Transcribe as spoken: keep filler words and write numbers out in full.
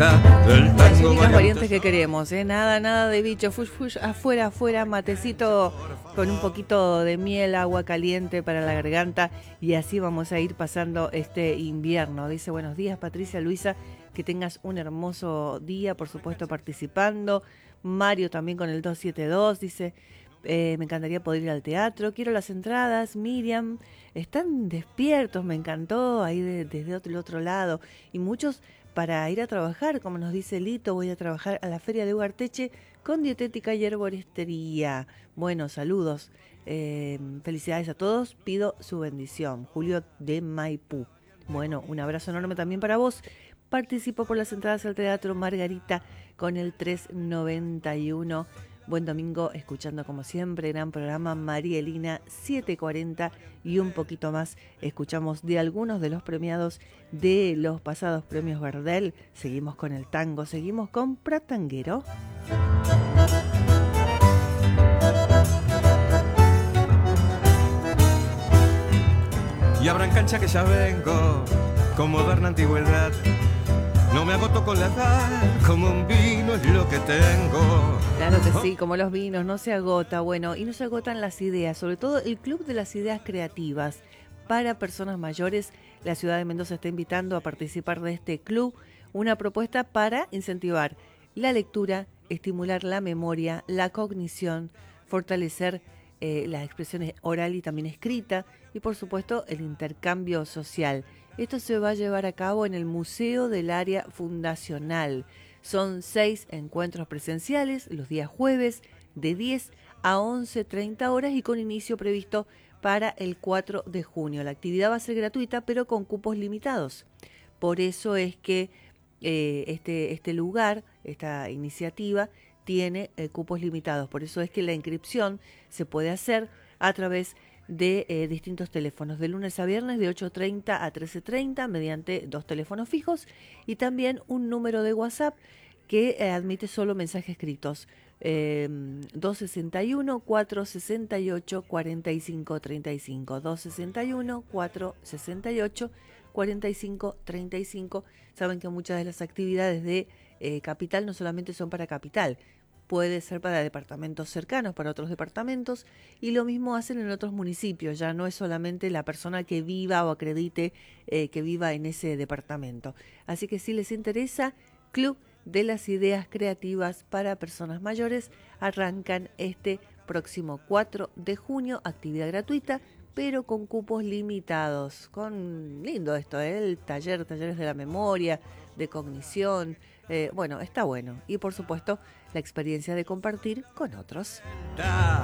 Las únicas variantes que queremos, ¿eh? Nada, nada de bicho, fush, fush, afuera, afuera, matecito con un poquito de miel, agua caliente para la garganta y así vamos a ir pasando este invierno. Dice, buenos días Patricia, Luisa, que tengas un hermoso día, por supuesto participando. Mario también con el dos siete dos, dice, eh, me encantaría poder ir al teatro, quiero las entradas. Miriam, están despiertos, me encantó, ahí de, desde otro, el otro lado. Y muchos para ir a trabajar, como nos dice Lito, voy a trabajar a la Feria de Ugarteche con dietética y herboristería. Bueno, saludos, eh, felicidades a todos, pido su bendición. Julio de Maipú. Bueno, un abrazo enorme también para vos. Participo por las entradas al Teatro Margarita con el tres noventa y uno. Buen domingo, escuchando como siempre, gran programa, Marielina siete cuarenta y un poquito más. Escuchamos de algunos de los premiados de los pasados premios Gardel. Seguimos con el tango, seguimos con Pratanguero. Y abran cancha que ya vengo, con moderna antigüedad. No me agoto con la edad, como un vino es lo que tengo. Claro que sí, como los vinos, no se agota. Bueno, y no se agotan las ideas, sobre todo el Club de las Ideas Creativas. Para personas mayores, la ciudad de Mendoza está invitando a participar de este club, una propuesta para incentivar la lectura, estimular la memoria, la cognición, fortalecer eh, las expresiones oral y también escrita, y por supuesto el intercambio social. Esto se va a llevar a cabo en el Museo del Área Fundacional. Son seis encuentros presenciales los días jueves de diez a once treinta horas y con inicio previsto para el cuatro de junio. La actividad va a ser gratuita pero con cupos limitados. Por eso es que eh, este, este lugar, esta iniciativa, tiene eh, cupos limitados. Por eso es que la inscripción se puede hacer a través de de eh, distintos teléfonos, de lunes a viernes de ocho treinta a trece treinta mediante dos teléfonos fijos y también un número de WhatsApp que eh, admite solo mensajes escritos, eh, dos sesenta y uno, cuatrocientos sesenta y ocho, cuarenta y cinco treinta y cinco, dos sesenta y uno, cuatrocientos sesenta y ocho, cuarenta y cinco treinta y cinco. Saben que muchas de las actividades de eh, Capital no solamente son para Capital, puede ser para departamentos cercanos, para otros departamentos, y lo mismo hacen en otros municipios, ya no es solamente la persona que viva o acredite eh, que viva en ese departamento. Así que si les interesa, Club de las Ideas Creativas para Personas Mayores, arrancan este próximo cuatro de junio, actividad gratuita, pero con cupos limitados. Con lindo esto, ¿eh? El taller, talleres de la memoria, de cognición, eh, bueno, está bueno. Y por supuesto, la experiencia de compartir con otros.